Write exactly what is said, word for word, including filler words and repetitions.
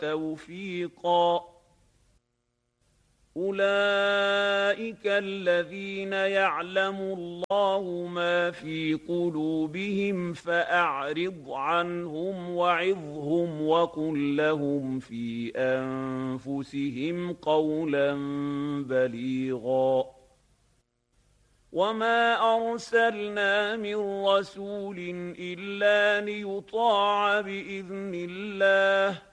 توفيقا. أولئك الذين يعلم الله ما في قلوبهم فأعرض عنهم وعظهم وقل لهم في أنفسهم قولا بليغا. وما أرسلنا من رسول إلا ليطاع بإذن الله،